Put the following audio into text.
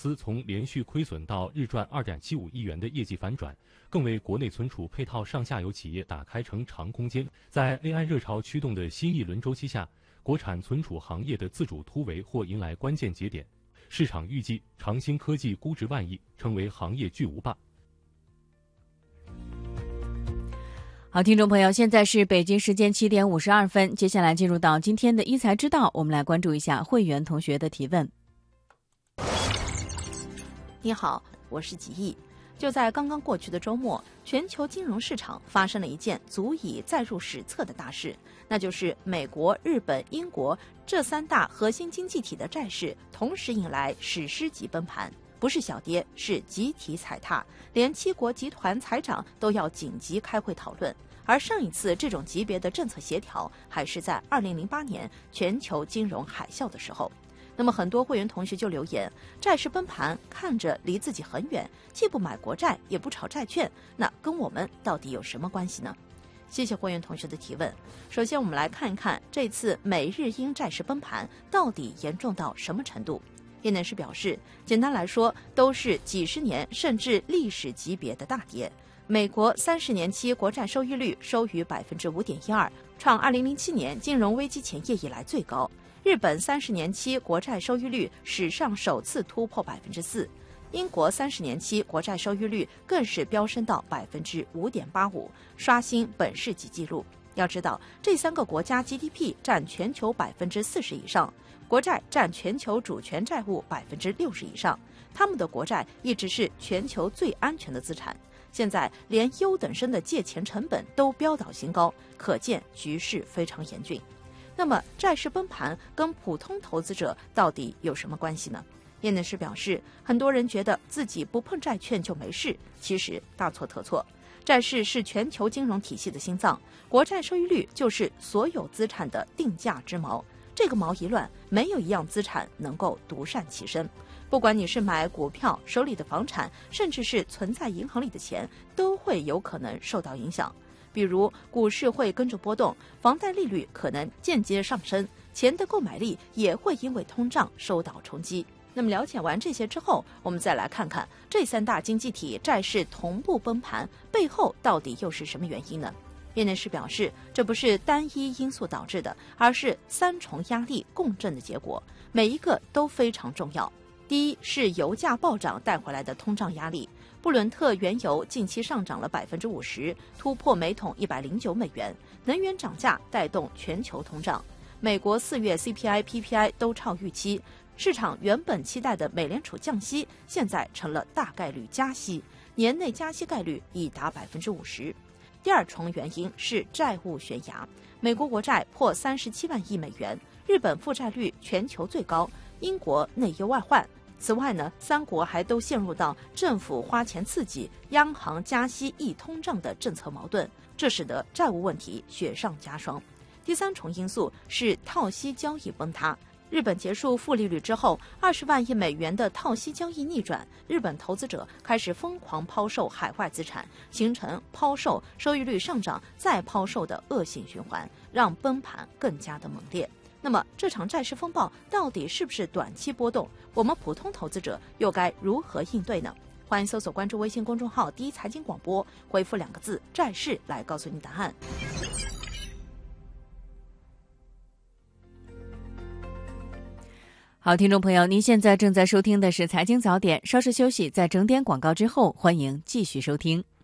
司从连续亏损到日赚2.75亿元的业绩反转，更为国内存储配套上下游企业打开成长空间。在 AI 热潮驱动的新一轮周期下，国产存储行业的自主突围或迎来关键节点。市场预计长兴科技估值万亿，成为行业巨无霸。 好，听众朋友，现在是北京时间7点52分，接下来进入到今天的一财之道，我们来关注一下会员同学的提问。 你好，我是吉毅。就在刚刚过去的周末，全球金融市场发生了一件足以载入史册的大事，那就是美国、日本、英国这3大核心经济体的债市同时迎来史诗级崩盘。不是小跌，是集体踩踏，连7国集团财长都要紧急开会讨论。而上一次这种级别的政策协调，还是在2008年全球金融海啸的时候。那么很多会员同学就留言，债市崩盘看着离自己很远，既不买国债也不炒债券，那跟我们到底有什么关系呢？谢谢会员同学的提问。首先我们来看一看这次美日英债市崩盘到底严重到什么程度。业内人士表示，简单来说都是几十年甚至历史级别的大跌。美国30年期国债收益率收于 5.12%， 创2007年金融危机前夜以来最高。日本30年期国债收益率史上首次突破 4%， 英国30年期国债收益率更是飙升到 5.85%， 刷新本世纪纪录。要知道，这3个国家 GDP 占全球 40% 以上，国债占全球主权债务 60% 以上，他们的国债一直是全球最安全的资产。现在连优等生的借钱成本都飙到新高，可见局势非常严峻。那么债市崩盘跟普通投资者到底有什么关系呢？业内人士表示，很多人觉得自己不碰债券就没事，其实大错特错。债市是全球金融体系的心脏，国债收益率就是所有资产的定价之锚。这个锚一乱，没有一样资产能够独善其身。不管你是买股票、手里的房产，甚至是存在银行里的钱，都会有可能受到影响。比如股市会跟着波动，房贷利率可能间接上升，钱的购买力也会因为通胀受到冲击。那么了解完这些之后，我们再来看看这3大经济体债市同步崩盘背后到底又是什么原因呢？业内人士表示，这不是单一因素导致的，而是3重压力共振的结果，每一个都非常重要。第一是油价暴涨带回来的通胀压力，布伦特原油近期上涨了 50%， 突破每桶109美元，能源涨价带动全球通胀。美国4月 CPI、PPI 都超预期，市场原本期待的美联储降息，现在成了大概率加息，年内加息概率已达 50%。第2重原因是债务悬崖，美国国债破37万亿美元，日本负债率全球最高，英国内忧外患。此外呢，3国还都陷入到政府花钱刺激、央行加息抑通胀的政策矛盾，这使得债务问题雪上加霜。第3重因素是套息交易崩塌。日本结束负利率之后，20万亿美元的套息交易逆转，日本投资者开始疯狂抛售海外资产，形成抛售、收益率上涨再抛售的恶性循环，让崩盘更加的猛烈。那么这场债市风暴到底是不是短期波动？我们普通投资者又该如何应对呢？欢迎搜索关注微信公众号第一财经广播，回复2个字债市来告诉你答案。 好，听众朋友，您现在正在收听的是财经早点，稍事休息，在整点广告之后，欢迎继续收听。